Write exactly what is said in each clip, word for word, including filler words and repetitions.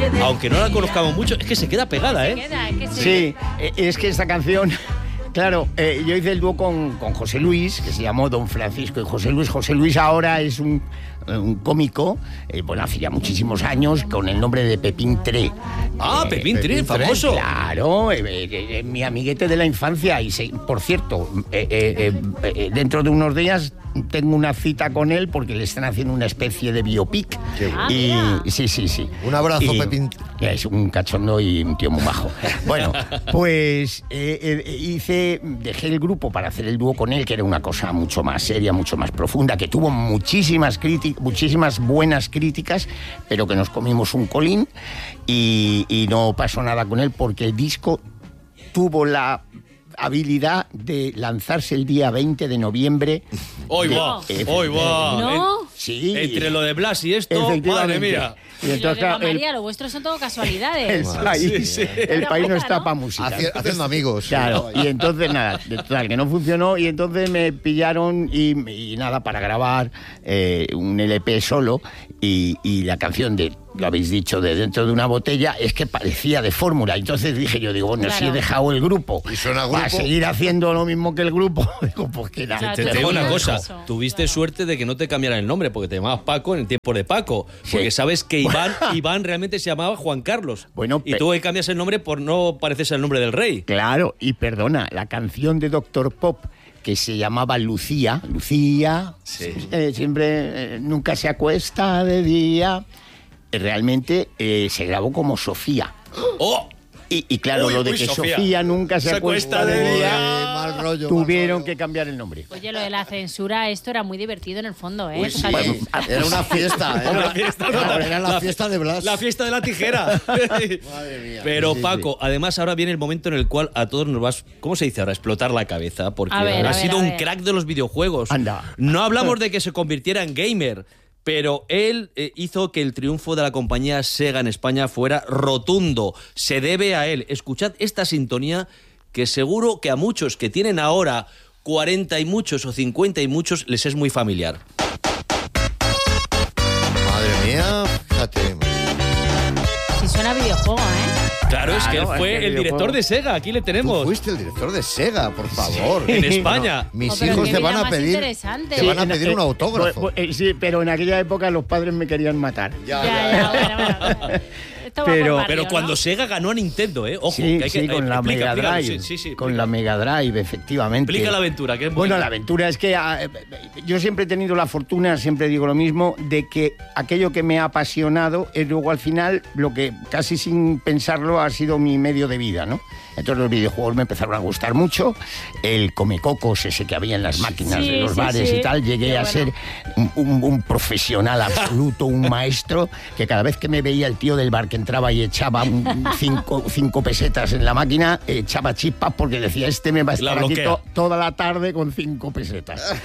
aunque no la conozcamos mucho, es que se queda pegada, ¿eh? Se queda, es que se... Sí, es que esta canción... Claro, eh, yo hice el dúo con, con José Luis, que se llamó Don Francisco y José Luis. José Luis ahora es un, un cómico, eh, bueno, hace ya muchísimos años, con el nombre de Pepín Tré. Ah, eh, Pepín Tré, famoso. Claro, eh, eh, eh, mi amiguete de la infancia. Y se, por cierto, eh, eh, eh, eh, dentro de unos días tengo una cita con él porque le están haciendo una especie de biopic. Ah, y mira. sí, sí, sí. Un abrazo, Y, Pepín. Es un cachondo y un tío muy majo. Bueno, pues eh, eh, hice, dejé el grupo para hacer el dúo con él, que era una cosa mucho más seria, mucho más profunda, que tuvo muchísimas críticas, muchísimas buenas críticas, pero que nos comimos un colín y, y no pasó nada con él porque el disco tuvo la habilidad de lanzarse el día veinte de noviembre. ¡Hoy de- va! Efe- ¡Hoy va! ¿No? En- Sí. Entre lo de Blas y esto, madre Efectivamente. mía. Y Y lo entonces, de claro, el, María, lo vuestro son todo el casualidades. país, Sí, sí. el país no está ¿no? para música. Haci- haciendo amigos. Claro, y entonces nada, de total, que no funcionó y entonces me pillaron y, y nada, para grabar eh, un L P solo y, y la canción de, lo habéis dicho, de Dentro de una botella, es que parecía de fórmula. Entonces dije yo, digo, bueno, Claro. si he dejado el grupo ¿Y suena para grupo? seguir haciendo lo mismo que el grupo, digo, pues que nada. Claro, Te, te Te digo una jodas. cosa, Eso, tuviste claro. suerte de que no te cambiaran el nombre, porque te llamabas Paco en el tiempo de Paco. Porque Sí. sabes que Iván, Iván realmente se llamaba Juan Carlos. Bueno, y pe- tú hoy cambias el nombre por no parecerse el nombre del rey. Claro, y perdona, la canción de Doctor Pop que se llamaba Lucía, Lucía, Sí. eh, siempre, eh, nunca se acuesta de día, eh, realmente eh, se grabó como Sofía. ¡Oh! Y, y claro, Uy, lo de uy, que Sofía. Sofía, nunca se, Se acuesta, acuesta de de día, Eh, mal rollo, tuvieron mal rollo. que cambiar el nombre. Oye, lo de la censura, esto era muy divertido en el fondo, ¿eh? Uy, O sí. sea, Bueno, Era una fiesta. Era, La fiesta, era, era la, la- fiesta de Blas. La fiesta de la tijera. Madre mía. Pero Sí, Paco, además ahora viene el momento en el cual a todos nos vas, ¿cómo se dice ahora? Explotar la cabeza, porque A ver, a has ver, sido a un ver. crack de los videojuegos. Anda. No hablamos de que se convirtiera en gamer, pero él eh, hizo que el triunfo de la compañía Sega en España fuera rotundo. Se debe a él. Escuchad esta sintonía que seguro que a muchos que tienen ahora cuarenta y muchos o cincuenta y muchos les es muy familiar. Madre mía, fíjate. si suena a videojuego, ¿eh? Claro, es que él Claro, fue es que el director videojuego. de Sega. Aquí le Tú tenemos. fuiste el director de Sega, por favor. En España. Mis Oh, pero hijos qué te vida van a más pedir, interesante. te van a en- pedir eh, un autógrafo. pues, pues, eh, sí, pero en aquella época los padres me querían matar. Ya, Ya, ya, bueno, bueno, bueno. Esto va Pero- por barrio, Pero ¿no? cuando Sega ganó a Nintendo, ¿eh? Ojo, Sí, que hay sí, que, con eh, la explica, Mega explícalo, Drive. sí, sí, sí, con explica. la Mega Drive, efectivamente. Explica la aventura, que es muy- Bueno, la aventura es que ah, eh, yo siempre he tenido la fortuna, siempre digo lo mismo, de que aquello que me ha apasionado es luego al final lo que casi sin pensarlo ha sido mi medio de vida, ¿no? Entonces los videojuegos me empezaron a gustar mucho, el comecocos ese que había en las máquinas Sí, de los sí, bares sí. y tal, llegué Qué a bueno. ser un, un- un profesional absoluto, un maestro, que cada vez que me veía el tío del bar que entraba y echaba un- cinco, cinco pesetas en la máquina, echaba chispas porque decía, este me va a La estar aquí bloquea. to- toda la tarde con cinco pesetas.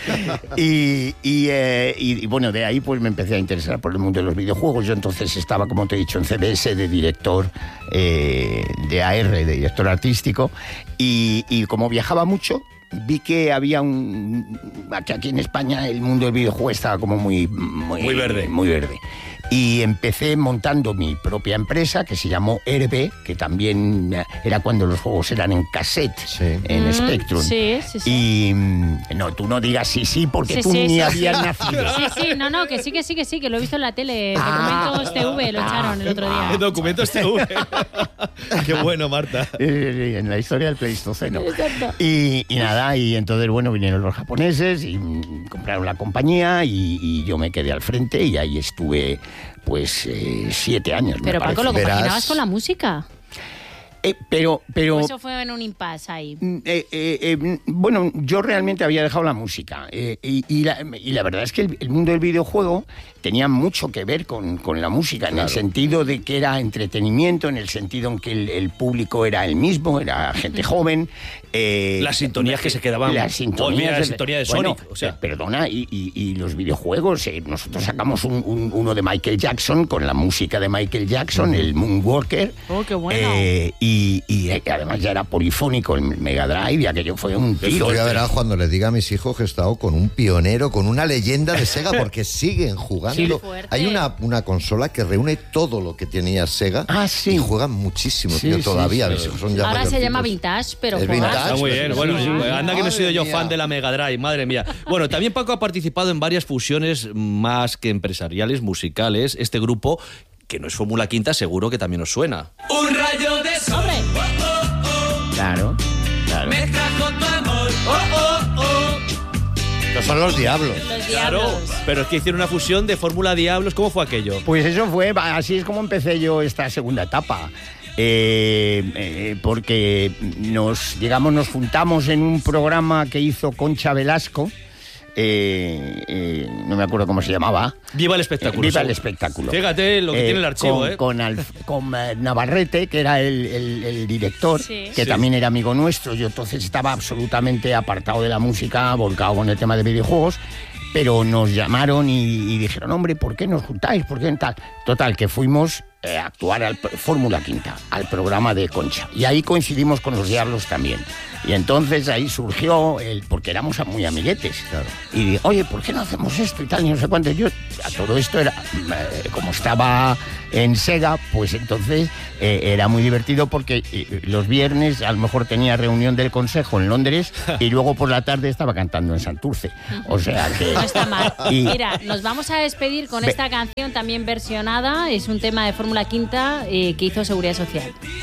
y, y, eh, y- y, bueno, de ahí pues me empecé a interesar por el mundo de los videojuegos. Yo entonces estaba, como te he dicho, en C B S de director eh, de A R, de director artístico, y, y como viajaba mucho, vi que había un... que aquí en España el mundo del videojuego estaba como muy... Muy, Muy verde. Muy verde. Y empecé montando mi propia empresa que se llamó Herbe, que también era cuando los juegos eran en cassette, Sí. en Mm, Spectrum. sí, sí, sí. Y mm, no, tú no digas sí, sí, porque Sí, tú sí, ni sí, habías sí. nacido. Sí, sí, no, no, que sí, que sí, que sí, que lo he visto en la tele. Ah. Documentos T V lo echaron el otro día. Documentos T V. Qué bueno, Marta. Eh, en la historia del Pleistoceno. Exacto. Y, y nada, y entonces, bueno, vinieron los japoneses y mm, compraron la compañía y, y yo me quedé al frente y ahí estuve, pues, eh, siete años, me Pero Paco, parece. ¿lo compaginabas Verás. con la música? Eh, pero, pero... ¿O eso fue en un impasse ahí? Mm, eh, eh, eh, bueno, yo realmente había dejado la música eh, y, y la, y la verdad es que el, el mundo del videojuego tenía mucho que ver con, con la música, en el sentido de que era entretenimiento, en el sentido en que el, el público era el mismo, era gente joven. eh, Las sintonías que se quedaban. Las sintonías. Olvida la sintonía de Bueno, Sonic, o sea. eh, perdona, y, y- y los videojuegos, eh, nosotros sacamos un- un- uno de Michael Jackson con la música de Michael Jackson, el Moonwalker. Oh, qué bueno. eh, y, y, y además ya era polifónico el Mega Drive y aquello fue un tiro. Yo ya verás cuando les diga a mis hijos que he estado con un pionero, con una leyenda de Sega, porque siguen jugando. Sí. Fuerte. Hay una, una consola que reúne todo lo que tenía Sega Ah, sí. y juegan muchísimo, Sí, tío, sí, todavía. sí. Mis hijos son ya Ahora se mayorcitos. llama Vintage, pero Es juegas. Vintage. Está muy bien. Bueno, Sí, sí. anda que no he sido yo Madre fan mía. de la Mega Drive, madre mía. Bueno, también Paco ha participado en varias fusiones más que empresariales, musicales. Este grupo, que no es Fórmula Quinta, seguro que también os suena. Un rayo de sol ¡Hombre! Claro, claro. me trajo tu amor. Oh, oh, oh. Estos son los diablos. Los Claro, diablos. pero es que hicieron una fusión de Fórmula Diablos. ¿Cómo fue aquello? Pues eso fue, así es como empecé yo esta segunda etapa. Eh, eh, porque nos, digamos, nos juntamos en un programa que hizo Concha Velasco. Eh, eh, no me acuerdo cómo se llamaba. Viva el espectáculo. Viva el seguro. espectáculo. Fíjate lo que Eh, tiene el archivo, con, ¿eh? Con, Alf- con, eh, Navarrete, que era el, el- el director, Sí. que Sí. también era amigo nuestro. Yo entonces estaba absolutamente apartado de la música, volcado con el tema de videojuegos. Pero nos llamaron y, y dijeron, hombre, ¿por qué nos juntáis? ¿Por qué tal? Total, que fuimos eh, a actuar al P- Fórmula Quinta, al programa de Concha. Y ahí coincidimos con los Diablos también. Y entonces ahí surgió, el porque éramos muy amiguetes. Claro. Y dije, oye, ¿por qué no hacemos esto y tal? Y no sé cuánto. Yo, a todo esto era, eh, como estaba en Sega, pues entonces eh, era muy divertido porque eh, los viernes a lo mejor tenía reunión del consejo en Londres y luego por la tarde estaba cantando en Santurce. O sea que... No está mal. Y- Mira, nos vamos a despedir con Ve- esta canción también versionada. Es un tema de Fórmula Quinta eh, que hizo Seguridad Social.